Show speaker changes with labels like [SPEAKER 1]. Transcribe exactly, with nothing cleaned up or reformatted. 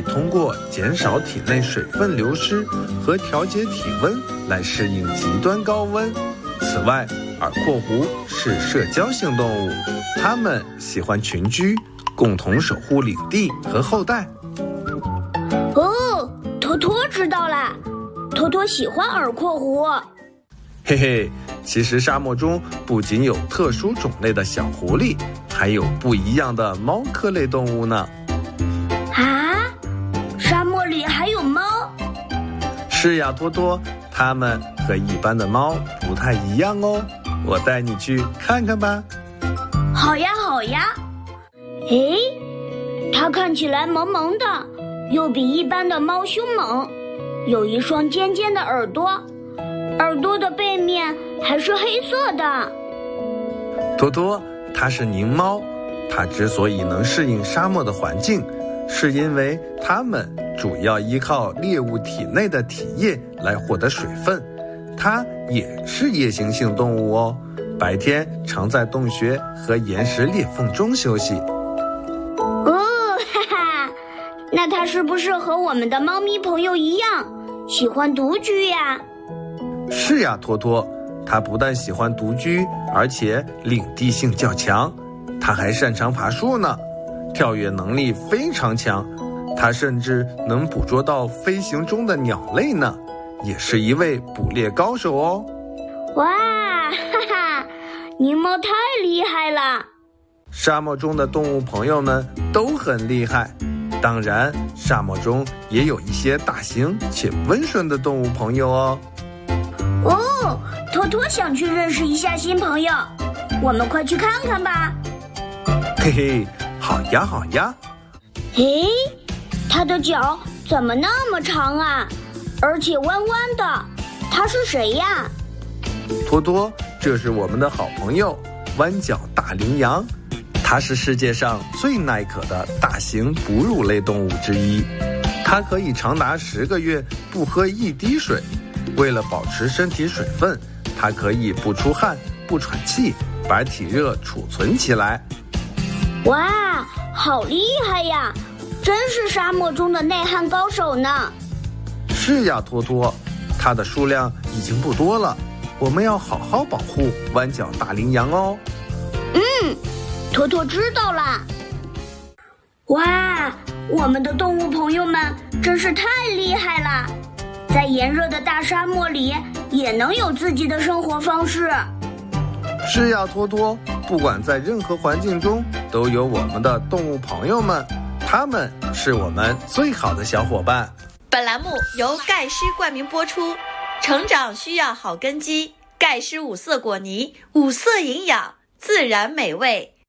[SPEAKER 1] 以通过减少体内水分流失和调节体温来适应极端高温。此外，耳廓狐是社交性动物，它们喜欢群居，共同守护领地和后代。
[SPEAKER 2] 哦，托托知道了，托托喜欢耳廓狐。
[SPEAKER 1] 嘿嘿，其实沙漠中不仅有特殊种类的小狐狸，还有不一样的猫科类动物呢。
[SPEAKER 2] 啊，沙漠里还有猫？
[SPEAKER 1] 是呀，托托，它们和一般的猫不太一样哦，我带你去看看吧。
[SPEAKER 2] 好呀好呀。诶，它看起来萌萌的，又比一般的猫凶猛，有一双尖尖的耳朵，耳朵的背面还是黑色的。
[SPEAKER 1] 托托，它是狞猫，它之所以能适应沙漠的环境，是因为它们主要依靠猎物体内的体液来获得水分。它也是夜行性动物哦，白天常在洞穴和岩石裂缝中休息。
[SPEAKER 2] 哦，哈哈，那它是不是和我们的猫咪朋友一样，喜欢独居呀？
[SPEAKER 1] 是呀，托托，它不但喜欢独居，而且领地性较强，它还擅长爬树呢，跳跃能力非常强，它甚至能捕捉到飞行中的鸟类呢，也是一位捕猎高手哦。
[SPEAKER 2] 哇，哈哈，狞猫太厉害了！
[SPEAKER 1] 沙漠中的动物朋友们都很厉害，当然，沙漠中也有一些大型且温顺的动物朋友哦。
[SPEAKER 2] 哦，托托想去认识一下新朋友，我们快去看看吧。
[SPEAKER 1] 嘿嘿，好呀好呀。
[SPEAKER 2] 诶，它的脚怎么那么长啊？而且弯弯的，它是谁呀？
[SPEAKER 1] 托托，这是我们的好朋友弯角大羚羊，它是世界上最耐渴的大型哺乳类动物之一，它可以长达十个月不喝一滴水。为了保持身体水分，它可以不出汗不喘气，把体热储存起来。
[SPEAKER 2] 哇，好厉害呀，真是沙漠中的耐旱高手呢。
[SPEAKER 1] 是呀，托托，它的数量已经不多了，我们要好好保护弯角大羚羊哦。
[SPEAKER 2] 嗯，托托知道了。哇，我们的动物朋友们真是太厉害了，在炎热的大沙漠里也能有自己的生活方式。
[SPEAKER 1] 是呀，托托，不管在任何环境中都有我们的动物朋友们，他们是我们最好的小伙伴。
[SPEAKER 3] 本栏目由盖施冠名播出，成长需要好根基，盖施五色果泥，五色营养，自然美味。